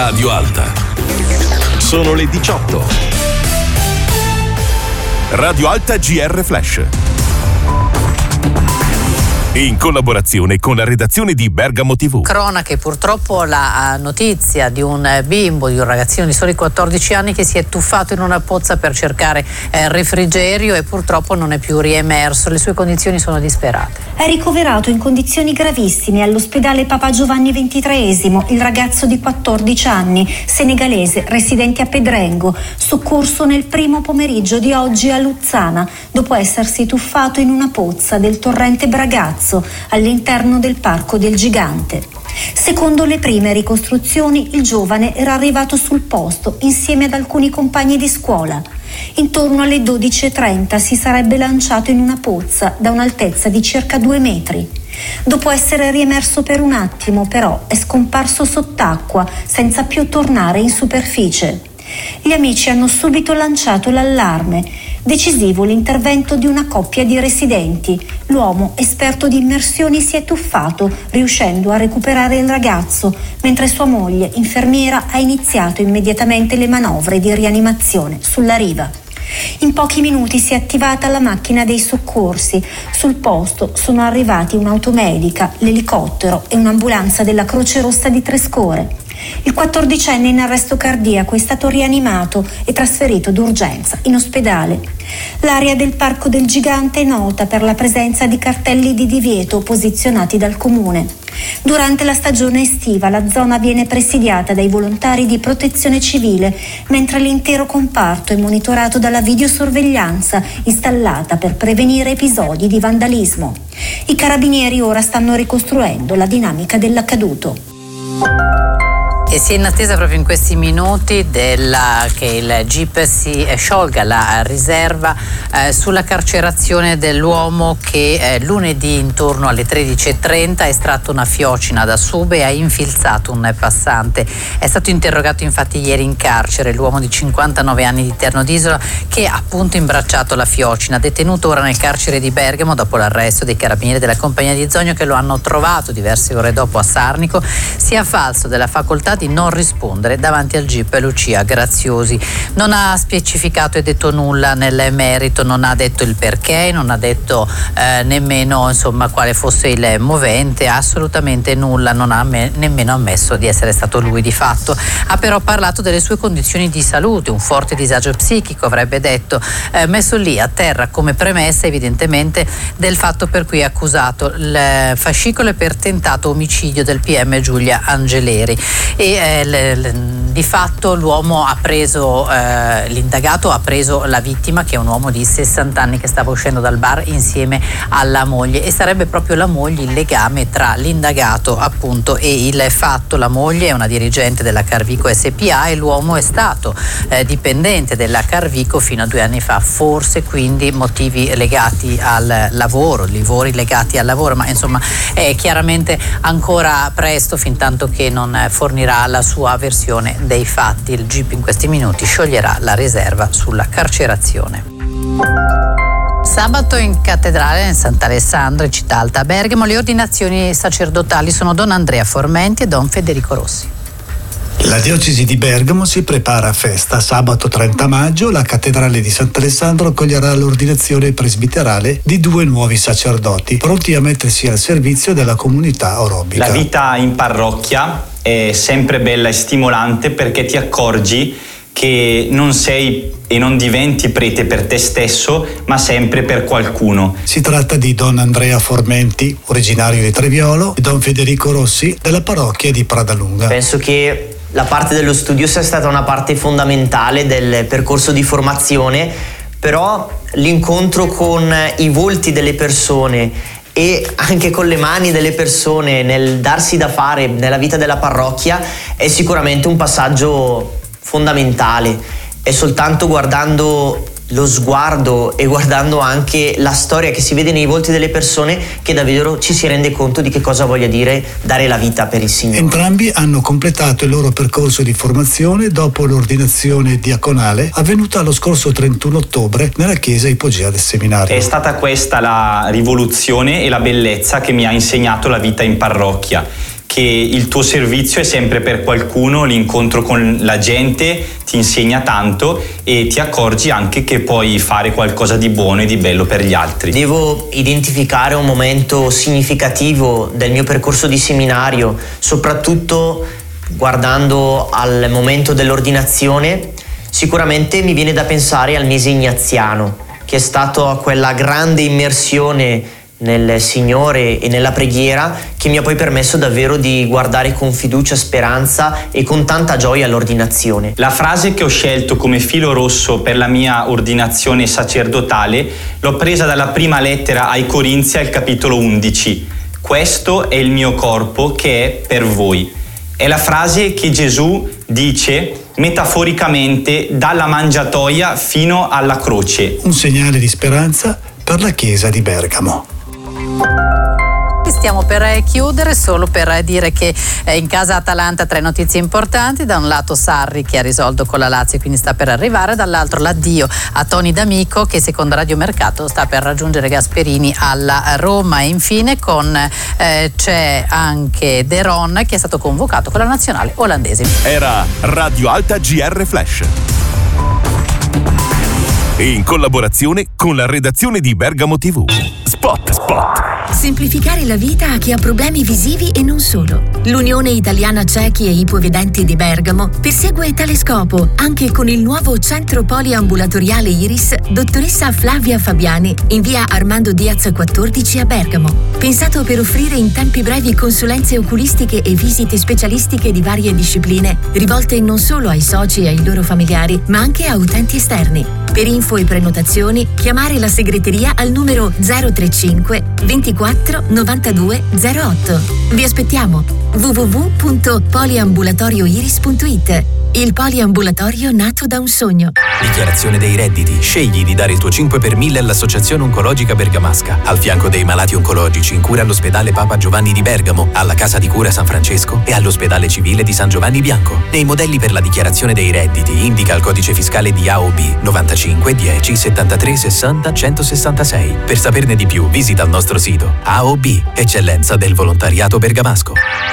Radio Alta. Sono le 18. Radio Alta GR Flash. In collaborazione con la redazione di Bergamo TV. Cronache, purtroppo la notizia di un bimbo, di un ragazzino di soli 14 anni che si è tuffato in una pozza per cercare refrigerio e purtroppo non è più riemerso. Le sue condizioni sono disperate. È ricoverato in condizioni gravissime all'ospedale Papa Giovanni XXIII il ragazzo di 14 anni, senegalese, residente a Pedrengo, soccorso nel primo pomeriggio di oggi a Luzzana, dopo essersi tuffato in una pozza del torrente Bragazzo all'interno del Parco del Gigante. Secondo le prime ricostruzioni, il giovane era arrivato sul posto insieme ad alcuni compagni di scuola. Intorno alle 12:30 si sarebbe lanciato in una pozza da un'altezza di circa 2 metri. Dopo essere riemerso per un attimo, però, è scomparso sott'acqua senza più tornare in superficie. Gli amici hanno subito lanciato l'allarme. Decisivo l'intervento di una coppia di residenti. L'uomo, esperto di immersioni, si è tuffato, riuscendo a recuperare il ragazzo, mentre sua moglie, infermiera, ha iniziato immediatamente le manovre di rianimazione sulla riva. In pochi minuti si è attivata la macchina dei soccorsi. Sul posto sono arrivati un'automedica, l'elicottero e un'ambulanza della Croce Rossa di Trescore. Il 14enne in arresto cardiaco è stato rianimato e trasferito d'urgenza in ospedale. L'area del Parco del Gigante è nota per la presenza di cartelli di divieto posizionati dal comune. Durante la stagione estiva la zona viene presidiata dai volontari di protezione civile, mentre l'intero comparto è monitorato dalla videosorveglianza installata per prevenire episodi di vandalismo. I carabinieri ora stanno ricostruendo la dinamica dell'accaduto. E si è in attesa proprio in questi minuti che il GIP si sciolga la riserva sulla carcerazione dell'uomo che lunedì intorno alle 13:30 ha estratto una fiocina da sube e ha infilzato un passante. È stato interrogato infatti ieri in carcere l'uomo di 59 anni di Terno d'Isola che ha appunto imbracciato la fiocina, detenuto ora nel carcere di Bergamo dopo l'arresto dei carabinieri della compagnia di Zogno che lo hanno trovato diverse ore dopo a Sarnico, si è avvalso della facoltà di non rispondere davanti al GIP Lucia Graziosi. Non ha specificato e detto nulla nel merito, non ha detto il perché, non ha detto nemmeno quale fosse il movente, assolutamente nulla, non ha nemmeno ammesso di essere stato lui di fatto. Ha però parlato delle sue condizioni di salute, un forte disagio psichico avrebbe detto, messo lì a terra come premessa evidentemente del fatto per cui è accusato. Il fascicolo è per tentato omicidio del PM Giulia Angeleri e di fatto l'uomo ha preso, l'indagato ha preso la vittima che è un uomo di 60 anni che stava uscendo dal bar insieme alla moglie e sarebbe proprio la moglie il legame tra l'indagato appunto e il fatto. La moglie è una dirigente della Carvico SPA e l'uomo è stato dipendente della Carvico fino a 2 anni fa, forse quindi motivi legati al lavoro, livori legati al lavoro, ma è chiaramente ancora presto fin tanto che non fornirà la sua versione dei fatti. Il GIP in questi minuti scioglierà la riserva sulla carcerazione. Sabato in cattedrale in Sant'Alessandro, in città alta Bergamo, le ordinazioni sacerdotali sono Don Andrea Formenti e Don Federico Rossi. La diocesi di Bergamo si prepara a festa. Sabato 30 maggio la cattedrale di Sant'Alessandro accoglierà l'ordinazione presbiterale di 2 nuovi sacerdoti, pronti a mettersi al servizio della comunità orobica. La vita in parrocchia è sempre bella e stimolante perché ti accorgi che non sei e non diventi prete per te stesso, ma sempre per qualcuno. Si tratta di Don Andrea Formenti, originario di Treviolo, e Don Federico Rossi, della parrocchia di Pradalunga. Penso che la parte dello studio sia stata una parte fondamentale del percorso di formazione, però l'incontro con i volti delle persone e anche con le mani delle persone nel darsi da fare nella vita della parrocchia è sicuramente un passaggio fondamentale. È soltanto guardando lo sguardo e guardando anche la storia che si vede nei volti delle persone che davvero ci si rende conto di che cosa voglia dire dare la vita per il Signore. Entrambi hanno completato il loro percorso di formazione dopo l'ordinazione diaconale avvenuta lo scorso 31 ottobre nella chiesa ipogea del seminario. È stata questa la rivoluzione e la bellezza che mi ha insegnato la vita in parrocchia, che il tuo servizio è sempre per qualcuno, l'incontro con la gente ti insegna tanto e ti accorgi anche che puoi fare qualcosa di buono e di bello per gli altri. Devo identificare un momento significativo del mio percorso di seminario, soprattutto guardando al momento dell'ordinazione. Sicuramente mi viene da pensare al mese ignaziano, che è stato quella grande immersione nel Signore e nella preghiera che mi ha poi permesso davvero di guardare con fiducia, speranza e con tanta gioia all'ordinazione. La frase che ho scelto come filo rosso per la mia ordinazione sacerdotale l'ho presa dalla prima lettera ai Corinzi al capitolo 11. Questo è il mio corpo che è per voi. È la frase che Gesù dice metaforicamente dalla mangiatoia fino alla croce. Un segnale di speranza per la chiesa di Bergamo. Stiamo per chiudere, solo per dire che in casa Atalanta 3 notizie importanti. Da un lato Sarri che ha risolto con la Lazio e quindi sta per arrivare, dall'altro l'addio a Toni D'Amico che secondo Radio Mercato sta per raggiungere Gasperini alla Roma. E infine c'è anche De Ron che è stato convocato con la nazionale olandese. Era Radio Alta GR Flash. In collaborazione con la redazione di Bergamo TV. Spot. Semplificare la vita a chi ha problemi visivi e non solo. L'Unione Italiana Ciechi e Ipovedenti di Bergamo persegue tale scopo anche con il nuovo centro poliambulatoriale Iris dottoressa Flavia Fabiani in via Armando Diaz 14 a Bergamo. Pensato per offrire in tempi brevi consulenze oculistiche e visite specialistiche di varie discipline, rivolte non solo ai soci e ai loro familiari, ma anche a utenti esterni. Per info e prenotazioni chiamare la segreteria al numero 035 24 92 08. Vi aspettiamo. www.poliambulatorioiris.it. Il poliambulatorio nato da un sogno. Dichiarazione dei redditi. Scegli di dare il tuo 5 per 1000 all'Associazione Oncologica Bergamasca, al fianco dei malati oncologici in cura all'ospedale Papa Giovanni di Bergamo, alla Casa di Cura San Francesco e all'ospedale civile di San Giovanni Bianco. Nei modelli per la dichiarazione dei redditi indica il codice fiscale di AOB 95 10 73 60 166. Per saperne di più visita il nostro sito. AOB, eccellenza del volontariato bergamasco.